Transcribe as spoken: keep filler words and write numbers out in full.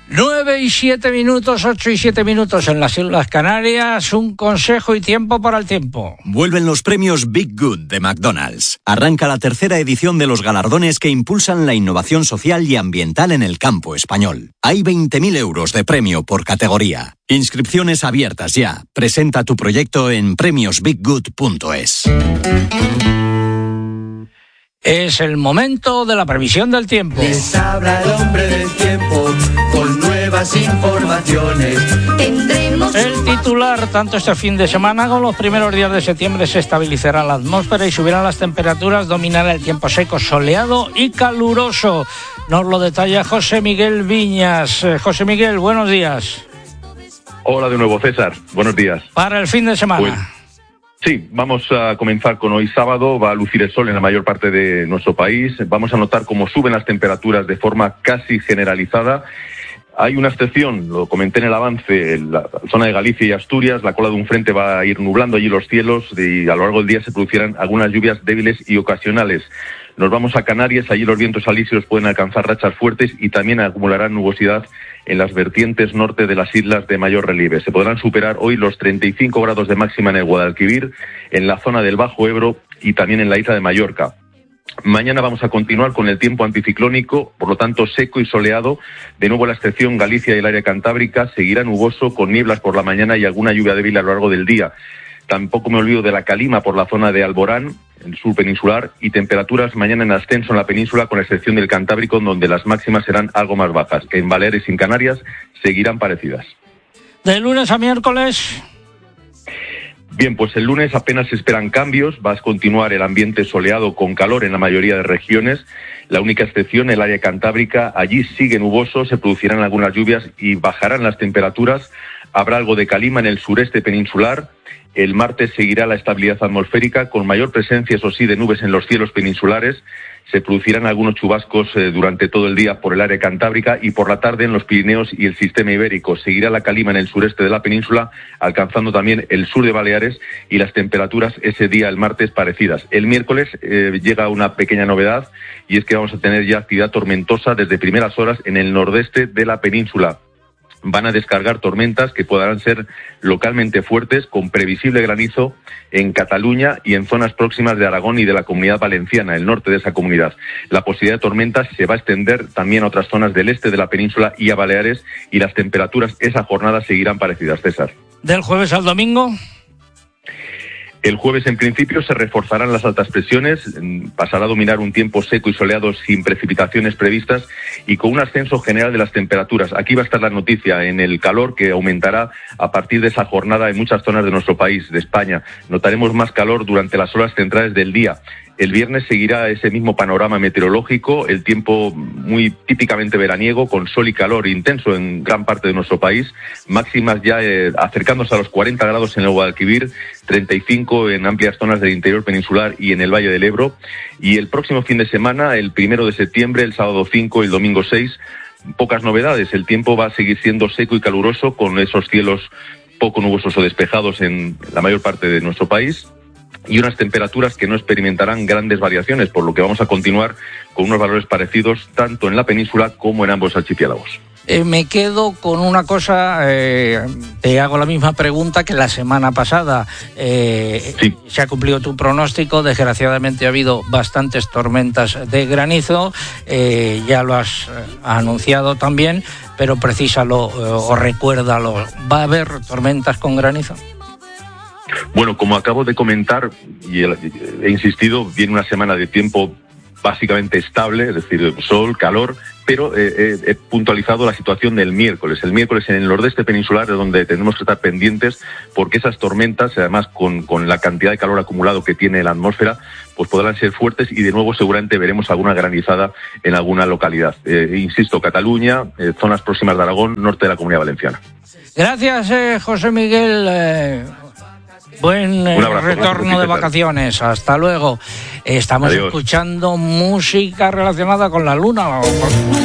Nueve y siete minutos, ocho y siete minutos en las Islas Canarias. Un consejo y tiempo para el tiempo. Vuelven los premios Big Good de McDonald's. Arranca la tercera edición de los galardones que impulsan la innovación social y ambiental en el campo español. Hay veinte mil euros de premio por categoría. Inscripciones abiertas ya. Presenta tu proyecto en premios big good punto es. Es el momento de la previsión del tiempo. Les habla el hombre del tiempo con nuevas informaciones. Tendremos el titular, tanto este fin de semana como los primeros días de septiembre se estabilizará la atmósfera y subirán las temperaturas, dominará el tiempo seco, soleado y caluroso. Nos lo detalla José Miguel Viñas. Eh, José Miguel, buenos días. Hola de nuevo, César. Buenos días. Para el fin de semana. Pues, sí, vamos a comenzar con hoy sábado. Va a lucir el sol en la mayor parte de nuestro país. Vamos a notar cómo suben las temperaturas de forma casi generalizada. Hay una excepción, lo comenté en el avance, en la zona de Galicia y Asturias. La cola de un frente va a ir nublando allí los cielos y a lo largo del día se producirán algunas lluvias débiles y ocasionales. Nos vamos a Canarias, allí los vientos alisios pueden alcanzar rachas fuertes y también acumularán nubosidad en las vertientes norte de las islas de mayor relieve. Se podrán superar hoy los treinta y cinco grados de máxima en el Guadalquivir, en la zona del Bajo Ebro y también en la isla de Mallorca. Mañana vamos a continuar con el tiempo anticiclónico, por lo tanto seco y soleado. De nuevo la excepción Galicia y el área cantábrica seguirá nuboso con nieblas por la mañana y alguna lluvia débil a lo largo del día. Tampoco me olvido de la calima por la zona de Alborán, el sur peninsular, y temperaturas mañana en ascenso en la península, con excepción del Cantábrico, donde las máximas serán algo más bajas. En Baleares y en Canarias seguirán parecidas. De lunes a miércoles. Bien, pues el lunes apenas se esperan cambios. Va a continuar el ambiente soleado con calor en la mayoría de regiones. La única excepción, el área cantábrica, allí sigue nuboso, se producirán algunas lluvias y bajarán las temperaturas. Habrá algo de calima en el sureste peninsular. El martes seguirá la estabilidad atmosférica, con mayor presencia, eso sí, de nubes en los cielos peninsulares. Se producirán algunos chubascos eh, durante todo el día por el área cantábrica y por la tarde en los Pirineos y el sistema ibérico. Seguirá la calima en el sureste de la península, alcanzando también el sur de Baleares, y las temperaturas ese día, el martes, parecidas. El miércoles eh, llega una pequeña novedad, y es que vamos a tener ya actividad tormentosa desde primeras horas en el nordeste de la península. Van a descargar tormentas que podrán ser localmente fuertes, con previsible granizo en Cataluña y en zonas próximas de Aragón y de la Comunidad Valenciana, el norte de esa comunidad. La posibilidad de tormentas se va a extender también a otras zonas del este de la península y a Baleares, y las temperaturas esa jornada seguirán parecidas, César. ¿Del jueves al domingo? El jueves, en principio, se reforzarán las altas presiones, pasará a dominar un tiempo seco y soleado sin precipitaciones previstas y con un ascenso general de las temperaturas. Aquí va a estar la noticia en el calor, que aumentará a partir de esa jornada en muchas zonas de nuestro país, de España. Notaremos más calor durante las horas centrales del día. El viernes seguirá ese mismo panorama meteorológico, el tiempo muy típicamente veraniego, con sol y calor intenso en gran parte de nuestro país, máximas ya eh, acercándose a los cuarenta grados en el Guadalquivir, treinta y cinco en amplias zonas del interior peninsular y en el Valle del Ebro. Y el próximo fin de semana, el primero de septiembre, el sábado cinco y el domingo seis, pocas novedades. El tiempo va a seguir siendo seco y caluroso, con esos cielos poco nubosos o despejados en la mayor parte de nuestro país, y unas temperaturas que no experimentarán grandes variaciones, por lo que vamos a continuar con unos valores parecidos tanto en la península como en ambos archipiélagos. Eh, me quedo con una cosa, eh, te hago la misma pregunta que la semana pasada. Eh, sí. Se ha cumplido tu pronóstico, desgraciadamente ha habido bastantes tormentas de granizo, eh, ya lo has eh, anunciado también, pero precísalo eh, o recuérdalo, ¿va a haber tormentas con granizo? Bueno, como acabo de comentar y he insistido, viene una semana de tiempo básicamente estable, es decir, sol, calor, pero eh, he puntualizado la situación del miércoles. El miércoles en el nordeste peninsular es donde tenemos que estar pendientes, porque esas tormentas, además con, con la cantidad de calor acumulado que tiene la atmósfera, pues podrán ser fuertes y de nuevo seguramente veremos alguna granizada en alguna localidad. Eh, insisto, Cataluña, eh, zonas próximas de Aragón, norte de la Comunidad Valenciana. Gracias, eh, José Miguel. Eh... Buen eh, abrazo, retorno de vacaciones. Hasta luego. Estamos Adiós. Escuchando música relacionada con la luna.